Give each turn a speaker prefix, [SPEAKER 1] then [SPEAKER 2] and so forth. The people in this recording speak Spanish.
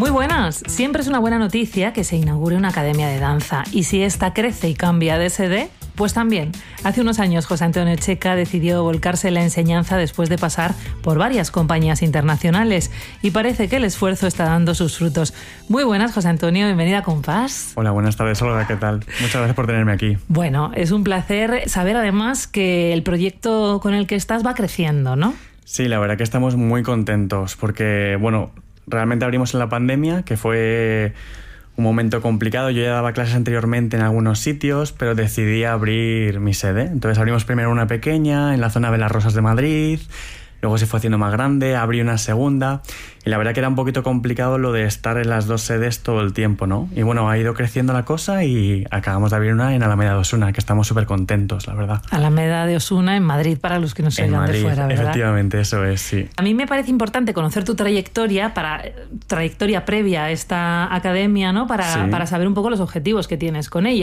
[SPEAKER 1] Muy buenas. Siempre es una buena noticia que se inaugure una academia de danza. Y si esta crece y cambia de sede, pues también. Hace unos años José Antonio Checa decidió volcarse en la enseñanza después de pasar por varias compañías internacionales. Y parece que el esfuerzo está dando sus frutos. Muy buenas, José Antonio. Bienvenida a Compás.
[SPEAKER 2] Hola, buenas tardes, Olga. ¿Qué tal? Muchas gracias por tenerme aquí.
[SPEAKER 1] Bueno, es un placer saber además que el proyecto con el que estás va creciendo, ¿no?
[SPEAKER 2] Sí, la verdad que estamos muy contentos porque, realmente abrimos en la pandemia, que fue un momento complicado. Yo ya daba clases anteriormente en algunos sitios, pero decidí abrir mi sede. Entonces abrimos primero una pequeña en la zona de Las Rosas de Madrid, luego se fue haciendo más grande, abrí una segunda y la verdad que era un poquito complicado lo de estar en las dos sedes todo el tiempo, ¿no? Y ha ido creciendo la cosa y acabamos de abrir una en Alameda de Osuna, que estamos súper contentos, la verdad.
[SPEAKER 1] Alameda de Osuna, en Madrid, para los que nos oigan de fuera, ¿verdad?
[SPEAKER 2] Efectivamente, eso es, sí.
[SPEAKER 1] A mí me parece importante conocer tu trayectoria, trayectoria previa a esta academia, ¿no? Para saber un poco los objetivos que tienes con ella.